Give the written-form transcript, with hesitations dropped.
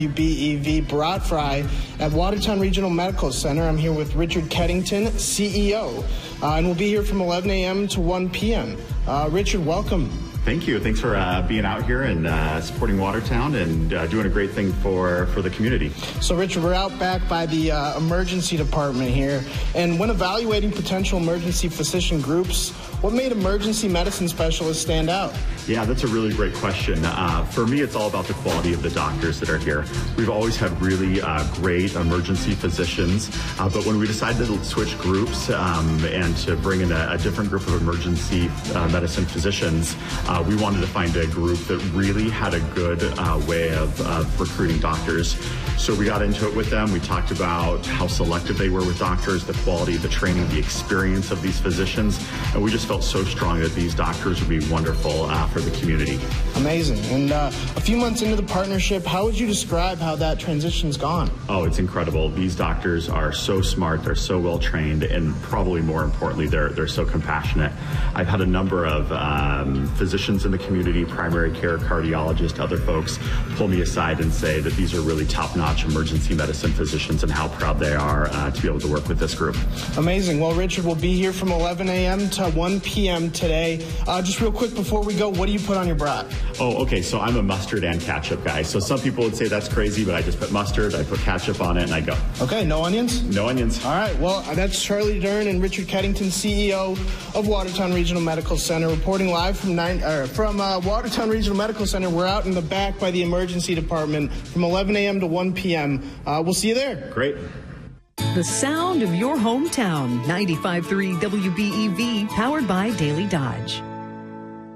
WBEV brat fry at Watertown Regional Medical Center. I'm here with Richard Keddington, CEO, and we'll be here from 11 a.m. to 1 p.m. Richard, welcome. Thank you. Thanks for being out here and supporting Watertown and doing a great thing for the community. So, Richard, we're out back by the emergency department here, and when evaluating potential emergency physician groups, what made emergency medicine specialists stand out? Yeah, that's a really great question. For me, it's all about the quality of the doctors that are here. We've always had really great emergency physicians, but when we decided to switch groups and to bring in a different group of emergency medicine physicians, we wanted to find a group that really had a good way of recruiting doctors. So we got into it with them. We talked about how selective they were with doctors, the quality, the training, the experience of these physicians, and we just felt so strong that these doctors would be wonderful for the community. Amazing. And a few months into the partnership, how would you describe how that transition's gone? Oh, it's incredible. These doctors are so smart, they're so well trained, and probably more importantly, they're so compassionate. I've had a number of physicians in the community, primary care, cardiologists, other folks, pull me aside and say that these are really top-notch emergency medicine physicians and how proud they are to be able to work with this group. Amazing. Well, Richard, we'll be here from 11 a.m. to 1 p.m. today. Just real quick before we go, what do you put on your brat? Oh, okay, so I'm a mustard and ketchup guy. So some people would say that's crazy, but I just put mustard, I put ketchup on it, and I go. Okay, no onions? No onions. All right, well, that's Charlie Dern and Richard Keddington, CEO of Watertown Regional Medical Center, reporting live from Watertown Regional Medical Center. We're out in the back by the emergency department from 11 a.m. to 1 p.m. We'll see you there. Great. The sound of your hometown, 95.3 WBEV, powered by Daily Dodge.